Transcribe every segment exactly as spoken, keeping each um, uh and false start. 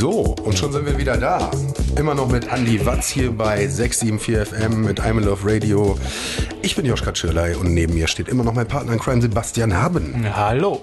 So, und schon sind wir wieder da. Immer noch mit Andi Watz hier bei sechs sieben vier F M mit I'm in Love Radio. Ich bin Joschka Tschirley und neben mir steht immer noch mein Partner in Crime, Sebastian Haben. Hallo.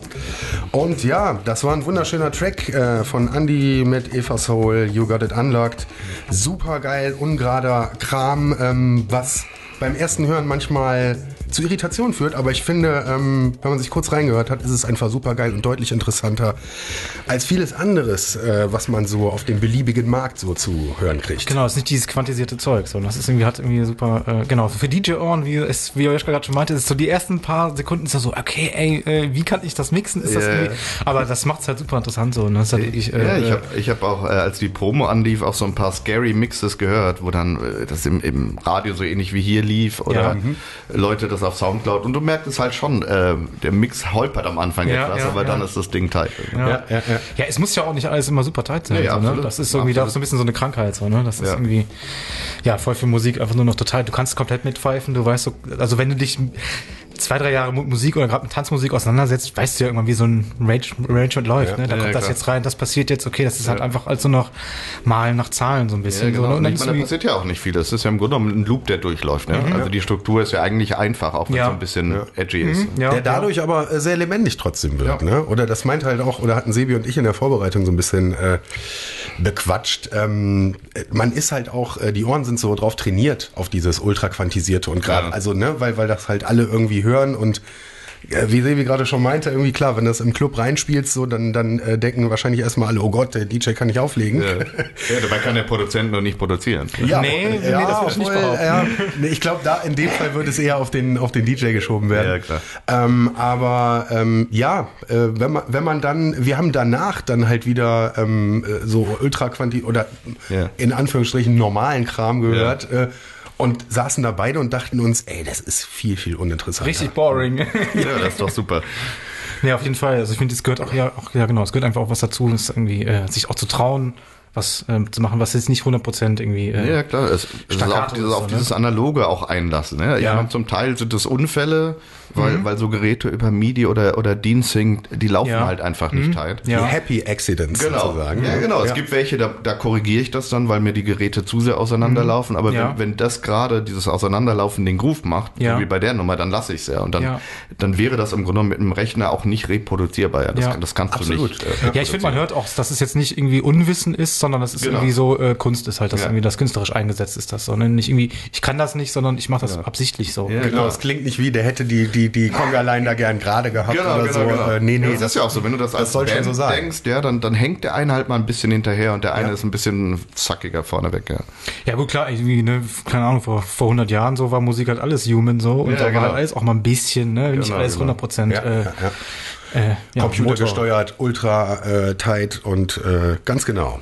Und ja, das war ein wunderschöner Track äh, von Andi mit Eva Soul, You Got It Unlocked. Super geil, ungerader Kram, ähm, was beim ersten Hören manchmal zu Irritation führt, aber ich finde, ähm, wenn man sich kurz reingehört hat, ist es einfach super geil und deutlich interessanter als vieles anderes, äh, was man so auf dem beliebigen Markt so zu hören kriegt. Genau, es ist nicht dieses quantisierte Zeug, sondern das ist irgendwie, hat irgendwie super, äh, genau, für D J-Ohren, wie es, wie Joschka gerade schon meinte, ist so die ersten paar Sekunden ist ja so, okay, ey, äh, wie kann ich das mixen? Ist das yeah. irgendwie, aber das macht's halt super interessant so, ne? Das ist halt wirklich, äh, ja, ich habe ich hab auch, äh, als die Promo anlief, auch so ein paar scary Mixes gehört, wo dann äh, das im, im Radio so ähnlich wie hier lief oder ja. mhm. Leute das auf Soundcloud und du merkst es halt schon, äh, der Mix holpert am Anfang ja, etwas, ja, aber ja. dann ist das Ding tight. Ja. Ja, ja, ja. ja, es muss ja auch nicht alles immer super tight sein. Ja, so, ne? Das ist irgendwie auch so ein bisschen so eine Krankheit. So, ne? Das ist ja. irgendwie, ja, voll für Musik einfach nur noch total. Du kannst komplett mitpfeifen, du weißt so, also wenn du dich zwei, drei Jahre mit Musik oder gerade mit Tanzmusik auseinandersetzt, weißt du ja irgendwann, wie so ein Arrangement läuft. Ja. Ne? Da ja, kommt ja, das jetzt rein, das passiert jetzt, okay, das ist halt ja. einfach als so noch Malen nach Zahlen so ein bisschen. Ja, genau. So, ne? Und dann ich meine, da passiert ja auch nicht viel. Das ist ja im Grunde genommen ein Loop, der durchläuft. Ne? Mhm. Also die Struktur ist ja eigentlich einfach, auch wenn ja. es so ein bisschen ja. edgy ist. Ja, der dadurch ja. aber sehr lebendig trotzdem wird. Ja. Ne? Oder das meint halt auch, oder hatten Sebi und ich in der Vorbereitung so ein bisschen äh, bequatscht. Ähm, man ist halt auch, äh, die Ohren sind so drauf trainiert auf dieses ultra-quantisierte und gerade, ja. also ne, weil, weil das halt alle irgendwie hören und wie Sebi gerade schon meinte, irgendwie klar, wenn du das im Club reinspielst, so, dann, dann äh, denken wahrscheinlich erstmal alle, oh Gott, der D J kann nicht auflegen. Ja, ja dabei kann der Produzent noch nicht produzieren. Ja, nee, nee, ja, das würde ich nicht obwohl, behaupten. Ja, nee, ich glaube, da in dem Fall würde es eher auf den, auf den D J geschoben werden. Ja, klar. Ähm, aber ähm, ja, äh, wenn man, wenn man dann, wir haben danach dann halt wieder ähm, so ultra quanti oder ja. in Anführungsstrichen normalen Kram gehört. Ja. Äh, Und saßen da beide und dachten uns, ey, das ist viel, viel uninteressanter. Richtig boring. Ja, das ist doch super. Ja, auf jeden Fall. Also ich finde, es gehört auch, ja, auch, ja genau, es gehört einfach auch was dazu, ist irgendwie, äh, sich auch zu trauen, was ähm, zu machen, was jetzt nicht hundert Prozent irgendwie äh, ja, klar. Es, es ist auch dieses, so, auf ne? dieses Analoge auch einlassen. Ne? Ich ja. meine, zum Teil sind es Unfälle, weil, mhm. weil so Geräte über MIDI oder, oder D N Sync, die laufen ja. halt einfach nicht mhm. tight. Ja. Die Happy Accidents Genau. sozusagen. Ja, genau. Ja. Es gibt welche, da, da korrigiere ich das dann, weil mir die Geräte zu sehr auseinanderlaufen. Aber ja. wenn, wenn das gerade, dieses Auseinanderlaufen den Groove macht, ja. so wie bei der Nummer, dann lasse ich es ja. Und dann, ja. dann wäre das im Grunde genommen mit einem Rechner auch nicht reproduzierbar. Ja, das, Ja. kann, das kannst Absolut. du nicht. Äh, Ja, ich finde, man hört auch, dass es jetzt nicht irgendwie Unwissen ist, sondern das ist Genau. irgendwie so, äh, Kunst ist halt, das Ja. irgendwie das künstlerisch eingesetzt ist das, sondern nicht irgendwie, ich kann das nicht, sondern ich mache das Ja. absichtlich so. Ja, Genau, es klingt nicht wie, der hätte die, die, die Conga-Line da gern gerade gehabt Genau, oder genau, so. genau. Äh, nee, nee, ja, das, das ist ja auch so, wenn du das, als soll schon Band so sein. denkst, ja, dann, dann hängt der eine halt mal ein bisschen hinterher und der eine Ja. ist ein bisschen zackiger vorneweg. Ja, Ja gut, klar, irgendwie, ne, keine Ahnung, vor, vor hundert Jahren so war Musik halt alles human so und Ja, da genau. war halt alles auch mal ein bisschen, ne, nicht Genau, alles genau. hundert Prozent. Ja, Äh, ja, ja. äh, ja, Computergesteuert, ultra äh, tight und äh, ganz genau.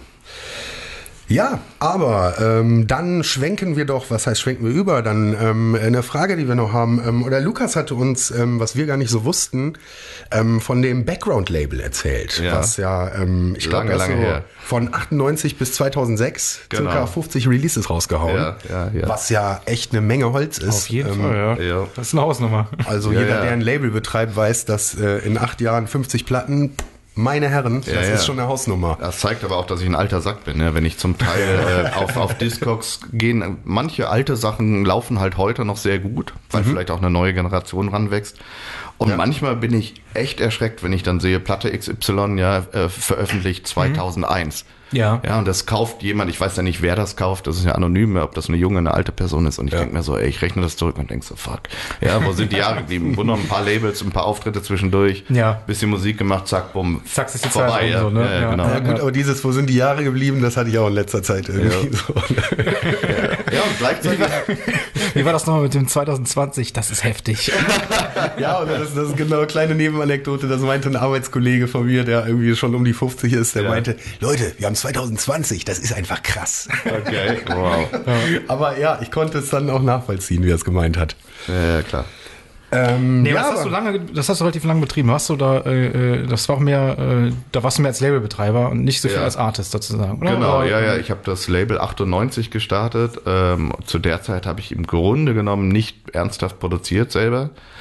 Ja, aber ähm, dann schwenken wir doch, was heißt schwenken wir über, dann ähm, eine Frage, die wir noch haben, ähm, oder Lukas hatte uns, ähm, was wir gar nicht so wussten, ähm, von dem Background-Label erzählt, Ja. was ja, ähm, ich glaube, Lange, so lange her. von achtundneunzig bis zweitausendsechs Genau. circa fünfzig Releases rausgehauen, Ja, ja, ja. was ja echt eine Menge Holz ist. Auf jeden Ähm, Fall, ja. ja. Das ist eine Hausnummer. Also Ja, jeder, ja. der ein Label betreibt, weiß, dass äh, in acht Jahren fünfzig Platten, meine Herren, Ja, das ja. ist schon eine Hausnummer. Das zeigt aber auch, dass ich ein alter Sack bin. Ne? Wenn ich zum Teil äh, auf, auf Discogs gehen, manche alte Sachen laufen halt heute noch sehr gut, weil Mhm. vielleicht auch eine neue Generation ranwächst. Und Ja. manchmal bin ich echt erschreckt, wenn ich dann sehe, Platte X Y ja äh, veröffentlicht zweitausendeins. Ja. Ja, und das kauft jemand, ich weiß ja nicht, wer das kauft, das ist ja anonym, ob das eine junge, eine alte Person ist. Und ich Ja. denke mir so, ey, ich rechne das zurück und denk so, fuck. Ja, wo sind die Jahre geblieben? Wo noch ein paar Labels, ein paar Auftritte zwischendurch, Ja. bisschen Musik gemacht, zack, bumm, Zack, ist die vorbei. Zeit Ja, rum, so, ne? ja, ja, Ja. genau. Ja gut, aber dieses, wo sind die Jahre geblieben, das hatte ich auch in letzter Zeit irgendwie. So. Ja, und gleichzeitig, Wie war das nochmal mit dem zwanzig zwanzig? Das ist heftig. Ja, und das, das ist genau eine kleine Nebenanekdote, das meinte ein Arbeitskollege von mir, der irgendwie schon um die fünfzig ist, der Ja. meinte, Leute, wir haben zwanzig zwanzig, das ist einfach krass. okay, wow. Aber ja, ich konnte es dann auch nachvollziehen, wie er es gemeint hat. Ja, ja, klar. Ähm, Nee, ja, das hast aber- du lange, das hast du relativ lange betrieben. Warst du da, äh, das war auch mehr, äh, da warst du mehr als Labelbetreiber und nicht so viel Ja. als Artist sozusagen, oder? Genau, Oder- ja, ja. Ich habe das Label achtundneunzig gestartet. Ähm, zu der Zeit habe ich im Grunde genommen nicht ernsthaft produziert selber.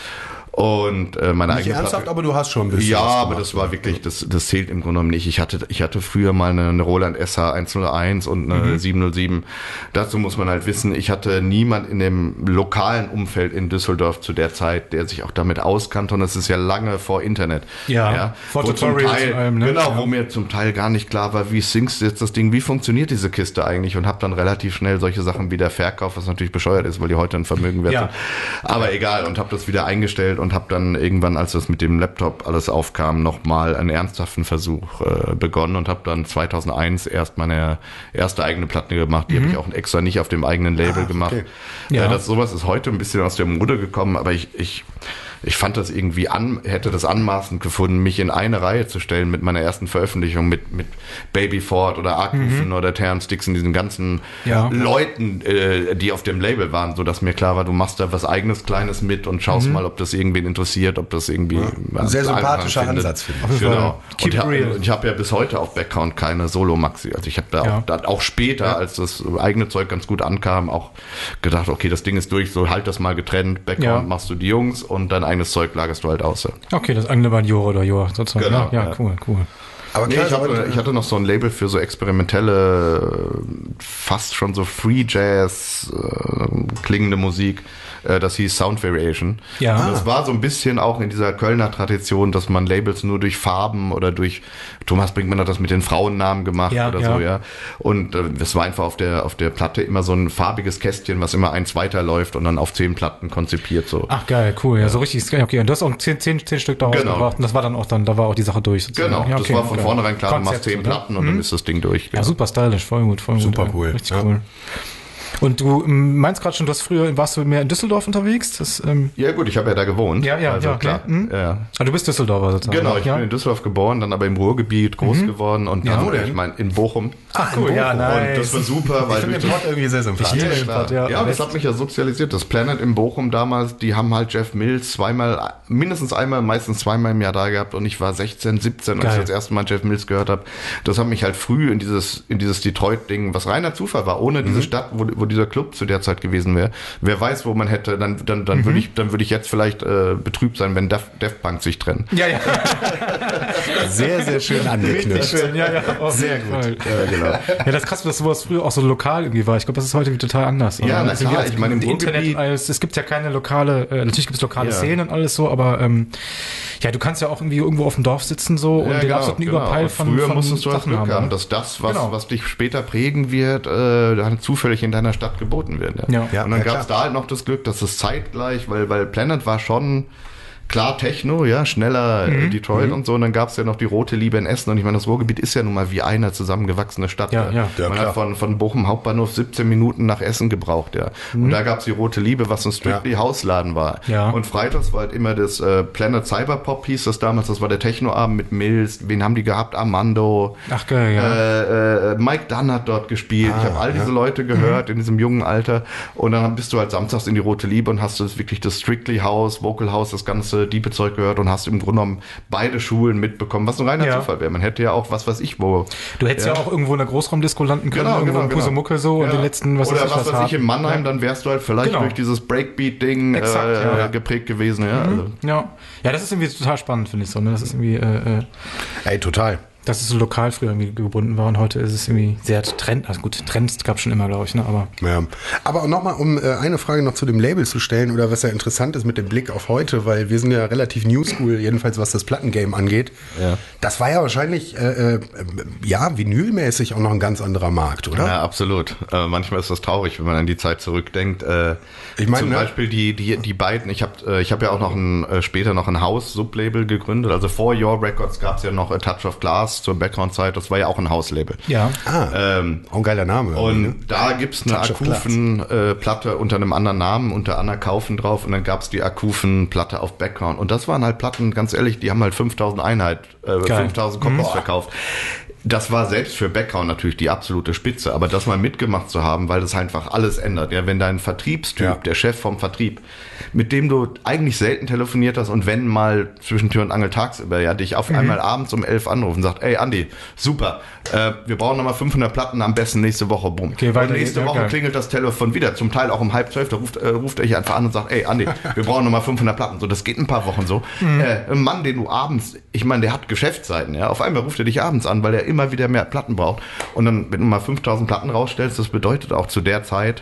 Und äh, meine Nicht eigene ernsthaft, Platte, aber du hast schon ein bisschen ja, was aber gemacht. das war wirklich, das, das zählt im Grunde genommen nicht. Ich hatte, ich hatte früher mal eine, eine Roland S H hunderteins und eine mhm. sieben null sieben. Dazu muss man halt wissen, ich hatte niemand in dem lokalen Umfeld in Düsseldorf zu der Zeit, der sich auch damit auskannte. Und das ist ja lange vor Internet. Ja, ja vor wo zum Tutorials Teil, und allem, ne? Genau, Ja. wo mir zum Teil gar nicht klar war, wie singst du jetzt das Ding, wie funktioniert diese Kiste eigentlich? Und habe dann relativ schnell solche Sachen wieder verkauft, was natürlich bescheuert ist, weil die heute ein Vermögen wert Ja. sind. Aber egal, und habe das wieder eingestellt und habe dann irgendwann, als das mit dem Laptop alles aufkam, nochmal einen ernsthaften Versuch äh, begonnen und habe dann zweitausendeins erst meine erste eigene Platte gemacht. Die mhm. habe ich auch extra nicht auf dem eigenen Label ah, gemacht. Okay. Ja. Äh, das, sowas ist heute ein bisschen aus der Mode gekommen, aber ich, ich Ich fand das irgendwie an, hätte das anmaßend gefunden, mich in eine Reihe zu stellen mit meiner ersten Veröffentlichung mit, mit Baby Ford oder Arkufen mhm. oder Terence Dixon, diesen ganzen ja. Leuten, äh, die auf dem Label waren, so dass mir klar war, du machst da was eigenes Kleines mit und schaust mhm. mal, ob das irgendwen interessiert, ob das irgendwie ja. ein sehr sympathischer Ansatz, finde ich. Genau. Und ich habe hab ja bis heute auf Background keine Solo-Maxi. Also ich habe da, ja. auch, da auch später, ja. als das eigene Zeug ganz gut ankam, auch gedacht, okay, das Ding ist durch, so halt das mal getrennt, Background ja. machst du die Jungs und dann eigenes Zeug lagerst du halt aus. Ja. Okay, das andere war Jura oder Jura sozusagen. Genau, ja, ja, cool, cool. Aber klar, nee, ich, hatte, ich hatte noch so ein Label für so experimentelle, fast schon so Free Jazz äh, klingende Musik. Äh, das hieß Sound Variation. Ja. Und das war so ein bisschen auch in dieser Kölner Tradition, dass man Labels nur durch Farben oder durch, Thomas Brinkmann hat das mit den Frauennamen gemacht ja, oder ja. so, ja. Und äh, das war einfach auf der auf der Platte immer so ein farbiges Kästchen, was immer eins weiterläuft und dann auf zehn Platten konzipiert so. Ach geil, cool, ja, ja. so richtig, okay. Und du hast auch zehn, zehn, zehn Stück daraus genau. gebracht und das war dann auch dann, da war auch die Sache durch sozusagen. Genau, ja, okay, das war von okay. vornherein klar, Konzept, du machst zehn oder? Platten und mhm. dann ist das Ding durch. Genau. Ja, super stylisch, voll gut, voll super gut. Super cool. Richtig ja. cool. Und du meinst gerade schon, du hast früher, warst du mehr in Düsseldorf unterwegs? Das, ähm ja gut, ich habe ja da gewohnt. Ja, ja, also, ja. klar. Mhm. Ja. Ah, du bist Düsseldorfer sozusagen. Genau, ich ja? bin in Düsseldorf geboren, dann aber im Ruhrgebiet groß mhm. geworden und dann, ja, ich meine, in Bochum. Ach cool, ja, nice. Und das war super, weil ich finde den Plot irgendwie sehr sympathisch. Ja, klar. ja, ja, das hat mich ja sozialisiert. Das Planet in Bochum damals, die haben halt Jeff Mills zweimal, mindestens einmal, meistens zweimal im Jahr da gehabt und ich war sechzehn, siebzehn, als Geil. ich das erste Mal Jeff Mills gehört habe. Das hat mich halt früh in dieses in dieses Detroit-Ding, was reiner Zufall war, ohne diese mhm. Stadt, wo, wo dieser Club zu der Zeit gewesen wäre. Wer weiß, wo man hätte, dann dann dann mhm. würde ich dann würde ich jetzt vielleicht äh, betrübt sein, wenn Def, Def Punk sich trennen. Ja, ja. Sehr, sehr schön angeknüpft. Schön. Ja, ja. Oh, sehr gut. Ja, genau. Ja, das ist krass, dass sowas früher auch so lokal irgendwie war. Ich glaube, das ist heute total anders. Ja, na klar. Ich Ich meine, im Internet Ruhrgebiet, als, es gibt ja keine lokale, äh, natürlich gibt es lokale Ja. Szenen und alles so, aber ähm, ja, du kannst ja auch irgendwie irgendwo auf dem Dorf sitzen so und ja, den genau, absoluten genau. Überpeil Und von früher von musstest du halt Sachen Glück haben, haben. dass das, was, Genau. was dich später prägen wird, äh, dann zufällig in deiner Stadt geboten wird. Ja. Ja, und dann ja, gab es da halt noch das Glück, dass es zeitgleich, weil, weil Planet war schon klar Techno, ja, schneller mhm. äh, Detroit mhm. und so. Und dann gab es ja noch die Rote Liebe in Essen. Und ich meine, das Ruhrgebiet ist ja nun mal wie eine zusammengewachsene Stadt. Ja, ja. Ja, Man klar. hat von, von Bochum Hauptbahnhof siebzehn Minuten nach Essen gebraucht, ja. Mhm. Und da gab es die Rote Liebe, was ein Strictly Hausladen war. Ja. Und freitags war halt immer das äh, Planet Cyberpop hieß das damals. Das war der Technoabend mit Mills. Wen haben die gehabt? Armando. Ach geil, ja. Äh, äh, Mike Dunn hat dort gespielt. Ah, ich habe all ja. diese Leute gehört in diesem jungen Alter. Und dann bist du halt samstags in die Rote Liebe und hast du wirklich das Strictly House, Vocal House, das ganze diepe Zeug gehört und hast im Grunde genommen beide Schulen mitbekommen, was ein reiner Ja. Zufall wäre. Man hätte ja auch was weiß ich wo. Du hättest ja, auch irgendwo in der Großraumdisco landen können, Genau, irgendwo genau, in genau. Pusemucke so Ja. und den letzten, was Oder weiß ich, was weiß ich, haben. in Mannheim, Ja. dann wärst du halt vielleicht Genau. durch dieses Breakbeat-Ding Exakt, äh, ja. geprägt gewesen. Ja, also. Ja. Ja, das ist irgendwie total spannend, finde ich so. Ne? Das ist irgendwie, äh, äh, Ey, total. dass es so lokal früher irgendwie gebunden war und heute ist es irgendwie sehr Trend. Also gut, Trends gab es schon immer, glaube ich, ne? Aber Ja. Aber nochmal, um äh, eine Frage noch zu dem Label zu stellen oder was ja interessant ist mit dem Blick auf heute, weil wir sind ja relativ Newschool, jedenfalls was das Plattengame angeht. Ja. Das war ja wahrscheinlich, äh, äh, ja, vinylmäßig auch noch ein ganz anderer Markt, oder? Ja, absolut. Äh, manchmal ist das traurig, wenn man an die Zeit zurückdenkt. Äh, Ich meine, zum ne? Beispiel die die die beiden. Ich habe äh, ich habe ja auch noch ein äh, später noch ein House-Sublabel gegründet. Also vor Your Records gab es ja noch A Touch of Glass zur Background-Zeit. Das war ja auch ein House-Label. ja. Ah, Ähm, auch ein geiler Name. Und ne? da gibt's eine Touch of Glass. Akufen-Platte unter einem anderen Namen, unter Anna Kaufen drauf. Und dann gab's die Akufen-Platte auf Background. Und das waren halt Platten, ganz ehrlich, die haben halt fünftausend Einheit, äh, Geil. fünftausend Copies verkauft. das war selbst für Beckau natürlich die absolute Spitze, aber das mal mitgemacht zu haben, weil das einfach alles ändert. Ja, wenn dein Vertriebstyp, ja. der Chef vom Vertrieb, mit dem du eigentlich selten telefoniert hast und wenn mal zwischen Tür und Angel tagsüber, ja, dich auf mhm. einmal abends um elf anruft und sagt, ey Andi, super, äh, wir brauchen nochmal fünfhundert Platten, am besten nächste Woche, bumm. Okay, und nächste Woche okay. klingelt das Telefon wieder, zum Teil auch um halb zwölf, da ruft, äh, ruft er dich einfach an und sagt, ey Andi, wir brauchen nochmal fünfhundert Platten. So, das geht ein paar Wochen so. Mhm. Äh, ein Mann, den du abends, ich meine, der hat Geschäftszeiten, ja, auf einmal ruft er dich abends an, weil er immer wieder mehr Platten braucht. Und dann, wenn du mal fünftausend Platten rausstellst, das bedeutet auch zu der Zeit,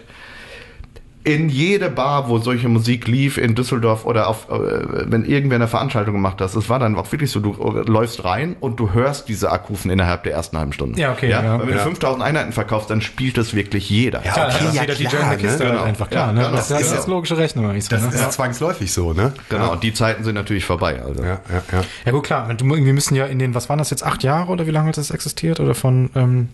in jede Bar, wo solche Musik lief, in Düsseldorf oder auf, äh, wenn irgendwer eine Veranstaltung gemacht hat, es war dann auch wirklich so, du läufst rein und du hörst diese Akkrufen innerhalb der ersten halben Stunde. Ja, okay. Ja? Ja, Weil wenn ja. du fünftausend Einheiten verkaufst, dann spielt das wirklich jeder. Ja, okay, ja, ja, jeder klar, D J in der Kiste ne? halt einfach klar. Ja, ne? genau. Das, das Genau. ist logische Rechnung. Ich so, Das ne? ist ja. zwangsläufig so, ne? Genau, und die Zeiten sind natürlich vorbei. Also. Ja, ja, ja. Ja gut, klar. Du, wir müssen ja in den, was waren das jetzt, acht Jahre oder wie lange hat das existiert? Oder von... Ähm,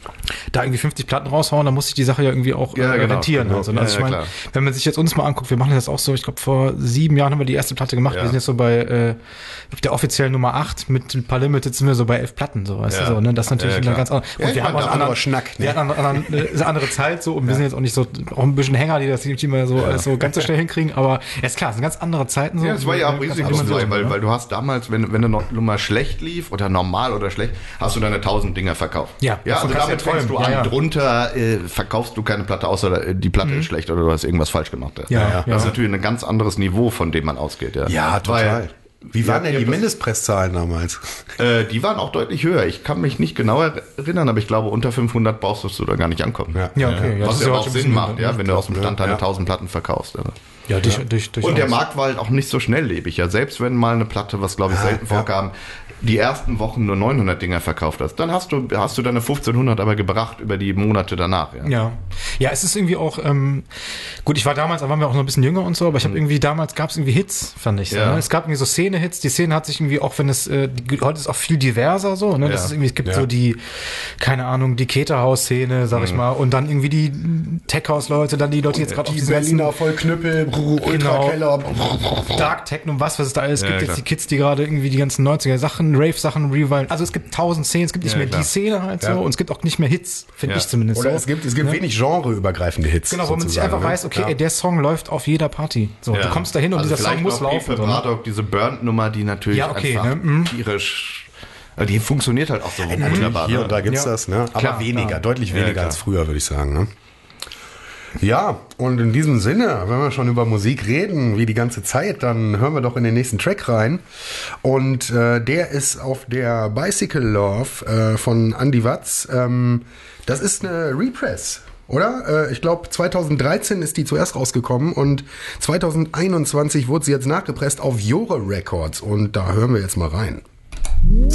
da irgendwie fünfzig Platten raushauen, dann muss ich die Sache ja irgendwie auch ja, äh, genau, rentieren. genau. Also, ne? also ja, ich ja, meine, wenn man sich jetzt uns mal anguckt, wir machen das auch so, ich glaube vor sieben Jahren haben wir die erste Platte gemacht, ja. wir sind jetzt so bei äh, der offiziellen Nummer acht, mit ein paar Limited sind wir so bei elf Platten, so, weißt ja. du, so, ne? Das ist natürlich ja, eine ganz andere, und ja, wir haben auch einen anderen Schnack, ne? wir hatten eine andere, eine andere Zeit so, und wir ja. sind jetzt auch nicht so, auch ein bisschen Hänger, die das nicht immer so, ja. alles so ganz so schnell hinkriegen, aber ja, ist klar, es sind ganz andere Zeiten so. Ja, es war ja auch risikofrei, weil, ne? weil du hast damals, wenn, wenn eine Nummer schlecht lief oder normal oder schlecht, hast du deine tausend Dinger verkauft. Ja, ja, also damit fängst du an, ja, ja. drunter äh, verkaufst du keine Platte, außer die Platte mhm. ist schlecht oder du hast irgendwas falsch gemacht. Ja, ja. Das ja. ist natürlich ein ganz anderes Niveau, von dem man ausgeht. Ja, ja total. Weil, Wie waren ja, denn die das, Mindestpresszahlen damals? Äh, die waren auch deutlich höher. Ich kann mich nicht genau erinnern, aber ich glaube, unter fünfhundert brauchst du da gar nicht ankommen. Ja, ja okay. Ja, was ja auch Sinn macht, ja, wenn du aus dem Stand deine ja. tausend Platten verkaufst. Ja. Ja, durch, durch, durch Und der Markt war halt auch nicht so schnelllebig. Ja, selbst wenn mal eine Platte, was glaube ich selten ja. vorkam, die ersten Wochen nur neunhundert Dinger verkauft hast, dann hast du hast du deine fünfzehnhundert aber gebracht über die Monate danach. Ja, ja, ja es ist irgendwie auch, ähm, gut, ich war damals, da waren wir auch noch ein bisschen jünger und so, aber ich habe irgendwie, damals gab es irgendwie Hits, fand ich so. Ja. Ne? Es gab irgendwie so Szene-Hits, die Szene hat sich irgendwie, auch wenn es, äh, die, heute ist auch viel diverser so, ne? Das Ja. ist irgendwie, es gibt Ja. so die, keine Ahnung, die Keterhaus-Szene, sag ich mal, und dann irgendwie die Tech-House-Leute, dann die Leute, die jetzt gerade auf Die diesen Berliner Vollknüppel, Ultrakeller. Dark Techno, was, was es da alles Ja, gibt, klar. jetzt die Kids, die gerade irgendwie die ganzen neunziger Sachen, Rave-Sachen reviven. Also es gibt tausend Szenen, es gibt nicht Ja, mehr klar. die Szene halt so, Ja. und es gibt auch nicht mehr Hits, finde Ja. ich zumindest Oder so. es gibt, es gibt Ne? wenig genreübergreifende Hits. Genau, wo man sich sozusagen, einfach ne? weiß, okay, Ja. ey, der Song läuft auf jeder Party. So, Ja. du kommst da hin und Also dieser Song vielleicht muss noch laufen. Für So, ne? Braddock, diese Burnt-Nummer, die natürlich Ja, okay, einfach ne? Mhm. tierisch, also die funktioniert halt auch so wunderbar. Hier Ne? und da gibt's Ja. das, ne? Aber Klar, weniger, klar. deutlich Ja, weniger klar. als früher, würde ich sagen, ne? Ja, und in diesem Sinne, wenn wir schon über Musik reden, wie die ganze Zeit, dann hören wir doch in den nächsten Track rein. Und äh, der ist auf der Bicycle Love äh, von Andy Watts. Ähm, das ist eine Repress, oder? Äh, ich glaube, zweitausenddreizehn ist die zuerst rausgekommen und zweitausendeinundzwanzig wurde sie jetzt nachgepresst auf Jore Records. Und da hören wir jetzt mal rein.